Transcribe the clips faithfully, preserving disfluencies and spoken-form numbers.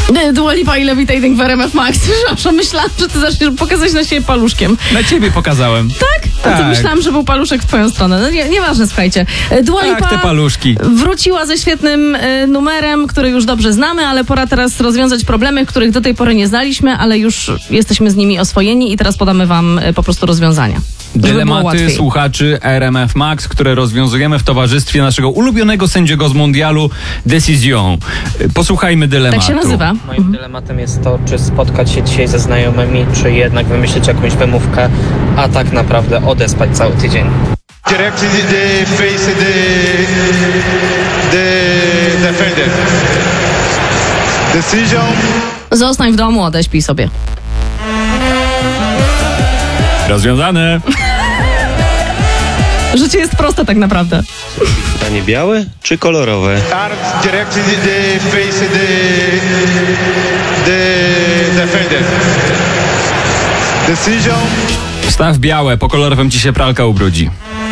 Dua Lipa i Levitating w R M F Max. Przepraszam, myślałam, że ty zaczniesz pokazać na siebie paluszkiem. Na ciebie pokazałem. Tak? A to Tak. myślałam, że był paluszek w twoją stronę. No nie, nieważne, słuchajcie. Dua Lipa Tak, te paluszki. wróciła ze świetnym y, numerem, który już dobrze znamy, ale pora teraz rozwiązać problemy, których do tej pory nie znaliśmy, ale już jesteśmy z nimi oswojeni i teraz podamy wam y, po prostu rozwiązania. Żeby było Dylematy łatwiej. słuchaczy R M F Max, które rozwiązujemy w towarzystwie naszego ulubionego sędziego z mundialu Decision. Posłuchajmy dylematu. Tak się nazywa. Moim dylematem jest to, czy spotkać się dzisiaj ze znajomymi, czy jednak wymyślić jakąś wymówkę, a tak naprawdę odespać cały tydzień. Directly the face the the defender. Decision. Zostań w domu, odeśpij sobie. Rozwiązane. Życie jest proste tak naprawdę. Pytanie białe czy kolorowe? Arms directly the face the the defender. Decision. Wstaw białe, po kolorowym ci się pralka ubrudzi.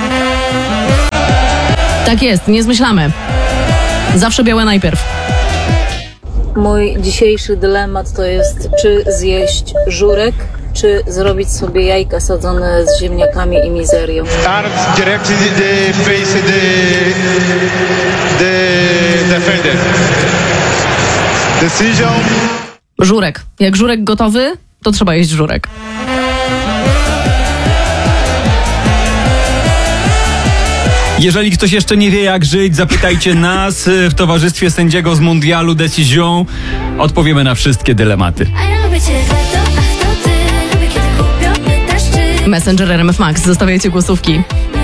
Tak jest, nie zmyślamy. Zawsze białe najpierw. Mój dzisiejszy dylemat to jest, czy zjeść żurek, czy zrobić sobie jajka sadzone z ziemniakami i mizerią. Arms directly the face the the defender. Decision. Żurek. Jak żurek gotowy, to trzeba jeść żurek. Jeżeli ktoś jeszcze nie wie, jak żyć, zapytajcie nas w towarzystwie sędziego z mundialu Decision. Odpowiemy na wszystkie dylematy. A ja lubię cię za to, a kto ty? Lubię kiedy kupią, pytasz czy Messenger R M F Max. Zostawiajcie głosówki.